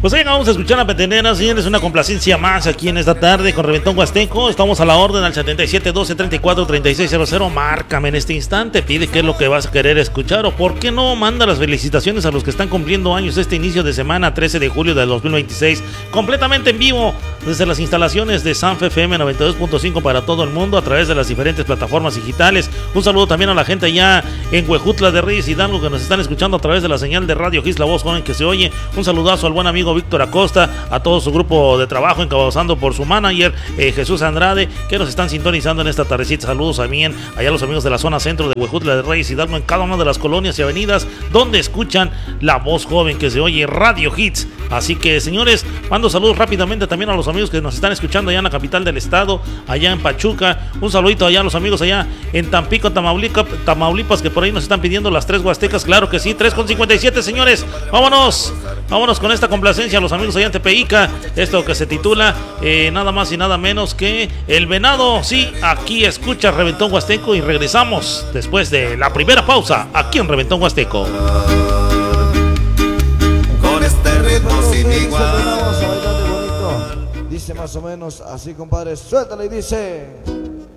Pues ahí vamos a escuchar a Petenera, señores, una complacencia más aquí en esta tarde con Reventón Huasteco. Estamos a la orden al 77 12 34 3600. Márcame en este instante, pide qué es lo que vas a querer escuchar o por qué no, manda las felicitaciones a los que están cumpliendo años este inicio de semana 13 de julio del 2026, completamente en vivo desde las instalaciones de Sanfe FM 92.5 para todo el mundo a través de las diferentes plataformas digitales. Un saludo también a la gente allá en Huejutla de Reyes Hidalgo que nos están escuchando a través de la señal de Radio Hits, la voz joven que se oye. Un saludazo al buen amigo Víctor Acosta, a todo su grupo de trabajo encabezando por su manager Jesús Andrade, que nos están sintonizando en esta tardecita. Saludos también allá a los amigos de la zona centro de Huejutla de Reyes Hidalgo, en cada una de las colonias y avenidas donde escuchan la voz joven que se oye, Radio Hits. Así que, señores, mando saludos rápidamente también a los amigos que nos están escuchando allá en la capital del estado, allá en Pachuca. Un saludito allá a los amigos allá en Tampico, Tamaulipas, que por ahí nos están pidiendo las 3 huastecas. Claro que sí, 3:57, señores. Vámonos con esta complacencia a los amigos allá en Tepeíca. Esto que se titula nada más y nada menos que El Venado. Sí, aquí escucha Reventón Huasteco y regresamos después de la primera pausa aquí en Reventón Huasteco. Con este ritmo sin igual. Dice más o menos así, compadre. Suéltale y dice...